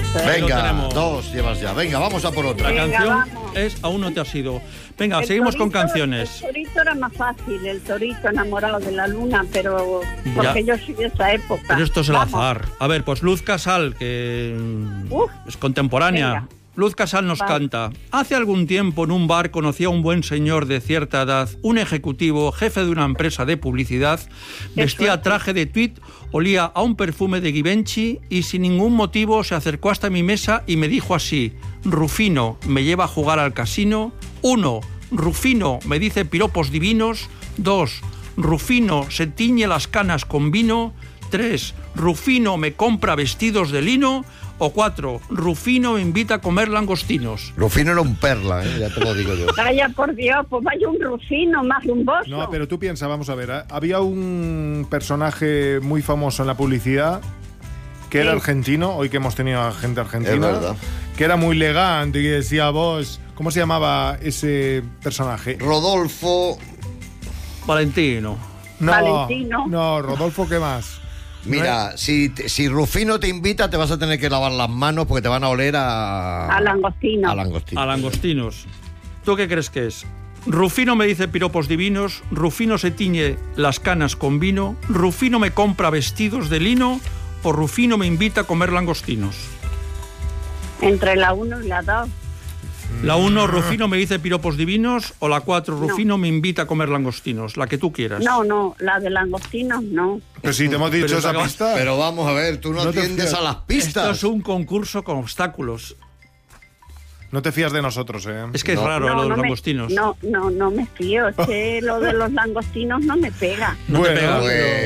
Venga, 2 llevas ya. Venga, vamos a por otra. La Venga, canción vamos. es Aún no te has ido. Venga, El seguimos con torito, canciones. El torito era más fácil, el torito enamorado de la luna, pero Ya. porque yo soy de esa época. Pero esto es el Vamos. azar. A ver, pues Luz Casal, que es contemporánea. Venga. Luz Casal nos canta. Hace algún tiempo en un bar conocí a un buen señor de cierta edad, un ejecutivo, jefe de una empresa de publicidad, vestía traje de tweed, olía a un perfume de Givenchy y sin ningún motivo se acercó hasta mi mesa y me dijo así: Rufino, ¿me lleva a jugar al casino? 1. Rufino, me dice piropos divinos. 2. Rufino, se tiñe las canas con vino. 3. Rufino, me compra vestidos de lino. O 4. Rufino me invita a comer langostinos. Rufino era un perla, ya te lo digo yo. Vaya por Dios, pues vaya un rufino más rumboso. No, pero tú piensas, vamos a ver, había un personaje muy famoso en la publicidad que era argentino, hoy que hemos tenido a gente argentina, Es verdad. que era muy elegante y que decía vos, ¿cómo se llamaba ese personaje? Rodolfo. Valentino. No, Valentino. No, Rodolfo, ¿qué más? Mira, si Rufino te invita, te vas a tener que lavar las manos porque te van a oler A langostino. a langostino. A langostinos. ¿Tú qué crees que es? Rufino me dice piropos divinos, Rufino se tiñe las canas con vino, Rufino me compra vestidos de lino o Rufino me invita a comer langostinos. Entre la 1 y la 2. La 1, Rufino me dice piropos divinos, o la 4, Rufino me invita a comer langostinos, la que tú quieras. No, la de langostinos no. Pues si te hemos dicho Pero esa acabas- pista. Pero vamos a ver, tú no No te atiendes fías. a las Esto pistas. es un concurso con obstáculos. No te fías de nosotros, Es que es raro lo de los langostinos. No me fío, es que lo de los langostinos no me pega. No te Bueno, pega.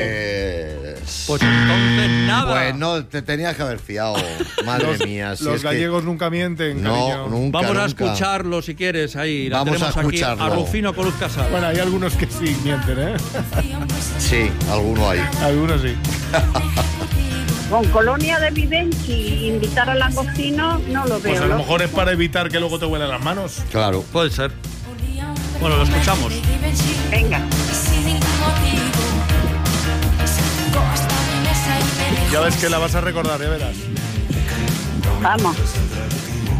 Pues Entonces nada. Pues no, te tenías que haber fiado. Madre mía. si Los es que- gallegos nunca mienten, cariño. No, nunca. Vamos a nunca. escucharlo si quieres ahí. La Vamos a tenemos aquí escucharlo. a Rufino con Luz Casal. Bueno, hay algunos que sí mienten, ¿eh? Sí, alguno hay. Algunos sí. Con colonia de Givenchy, invitar a langostino, no lo veo. Pues a lo ¿no? mejor es para evitar que luego te huelan las manos. Claro. Puede ser. Bueno, lo escuchamos. Venga. Ya ves que la vas a recordar, verás. Vamos.